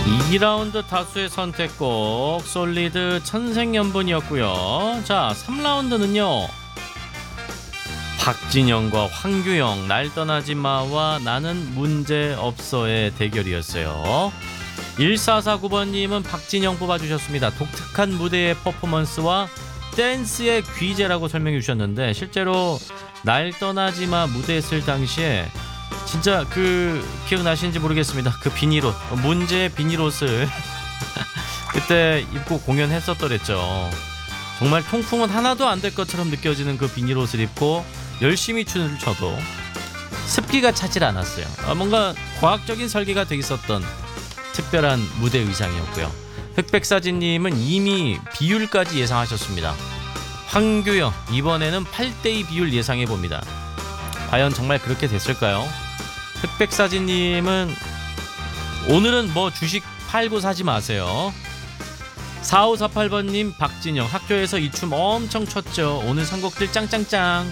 2라운드 다수의 선택곡 솔리드 천생연분이었고요. 자, 3라운드는요. 박진영과 황규영 날 떠나지 마와 나는 문제없어의 대결이었어요. 1449번님은 박진영 뽑아주셨습니다. 독특한 무대의 퍼포먼스와 댄스의 귀재라고 설명해 주셨는데, 실제로 날 떠나지 마 무대했을 당시에 진짜 기억나시는지 모르겠습니다. 그 비닐옷, 문제의 비닐옷을 그때 입고 공연했었더랬죠. 정말 통풍은 하나도 안 될 것처럼 느껴지는 그 비닐옷을 입고 열심히 춤을 춰도 습기가 차질 않았어요. 뭔가 과학적인 설계가 돼 있었던 특별한 무대 의상이었고요. 흑백사진님은 이미 비율까지 예상하셨습니다. 황규영 이번에는 8대2 비율 예상해봅니다. 과연 정말 그렇게 됐을까요? 흑백사진님은 오늘은 뭐 주식 팔고 사지 마세요. 4548번님 박진영 학교에서 이 춤 엄청 췄죠. 오늘 선곡들 짱짱짱.